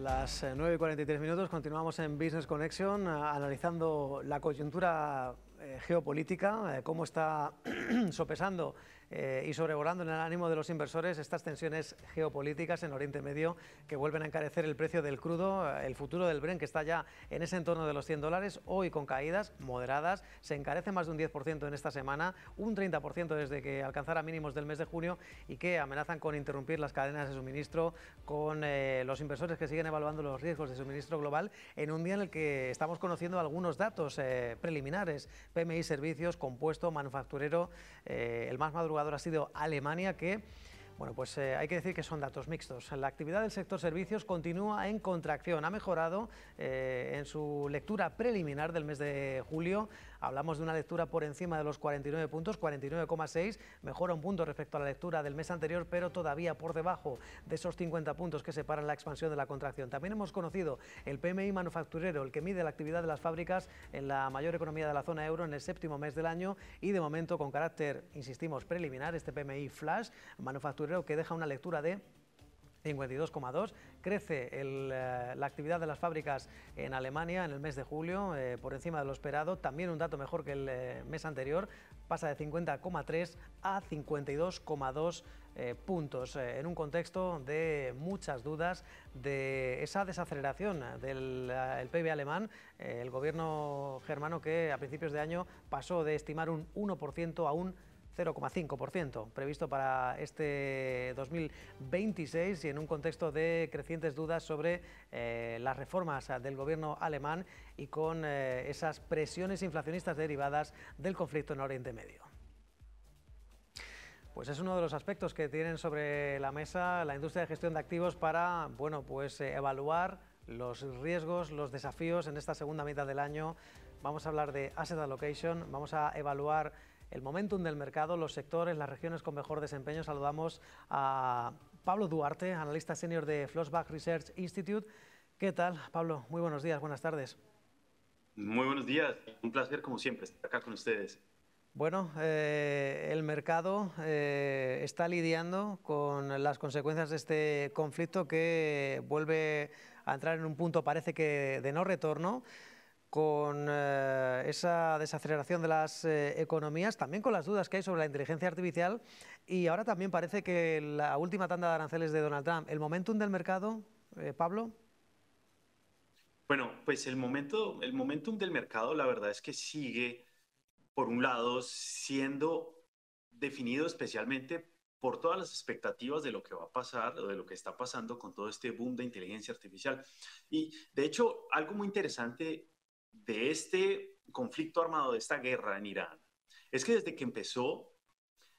Las 9:43 continuamos en Business Connection analizando la coyuntura geopolítica, cómo está sopesando y sobrevolando en el ánimo de los inversores estas tensiones geopolíticas en Oriente Medio que vuelven a encarecer el precio del crudo, el futuro del Brent que está ya en ese entorno de los $100, hoy con caídas moderadas, se encarece más de un 10% en esta semana, un 30% desde que alcanzara mínimos del mes de junio y que amenazan con interrumpir las cadenas de suministro, con los inversores que siguen evaluando los riesgos de suministro global en un día en el que estamos conociendo algunos datos preliminares. PMI servicios, compuesto, manufacturero, el más madrugador ha sido Alemania, que bueno, pues hay que decir que son datos mixtos. La actividad del sector servicios continúa en contracción. Ha mejorado en su lectura preliminar del mes de julio. Hablamos de una lectura por encima de los 49 puntos, 49,6. Mejora un punto respecto a la lectura del mes anterior, pero todavía por debajo de esos 50 puntos que separan la expansión de la contracción. También hemos conocido el PMI manufacturero, el que mide la actividad de las fábricas en la mayor economía de la zona euro en el séptimo mes del año y de momento con carácter, insistimos, preliminar, este PMI flash manufacturero que deja una lectura de 52,2. Crece la actividad de las fábricas en Alemania en el mes de julio por encima de lo esperado, también un dato mejor que el mes anterior, pasa de 50,3 a 52,2 puntos, en un contexto de muchas dudas de esa desaceleración del PIB alemán, el gobierno germano que a principios de año pasó de estimar un 1% a un 0,5% previsto para este 2026 y en un contexto de crecientes dudas sobre las reformas del gobierno alemán y con esas presiones inflacionistas derivadas del conflicto en Oriente Medio. Pues es uno de los aspectos que tienen sobre la mesa la industria de gestión de activos para, bueno, pues evaluar los riesgos, los desafíos en esta segunda mitad del año. Vamos a hablar de asset allocation, vamos a evaluar el momentum del mercado, los sectores, las regiones con mejor desempeño. Saludamos a Pablo Duarte, analista senior de Flossbach Research Institute. ¿Qué tal, Pablo? Muy buenos días, buenas tardes. Muy buenos días, un placer como siempre estar acá con ustedes. Bueno, el mercado está lidiando con las consecuencias de este conflicto que vuelve a entrar en un punto, parece que de no retorno, con esa desaceleración de las economías, también con las dudas que hay sobre la inteligencia artificial y ahora también parece que la última tanda de aranceles de Donald Trump, ¿el momentum del mercado, Pablo? Bueno, pues el momentum del mercado, la verdad es que sigue, por un lado, siendo definido especialmente por todas las expectativas de lo que va a pasar o de lo que está pasando con todo este boom de inteligencia artificial. Y de hecho, algo muy interesante de este conflicto armado, de esta guerra en Irán, es que desde que empezó,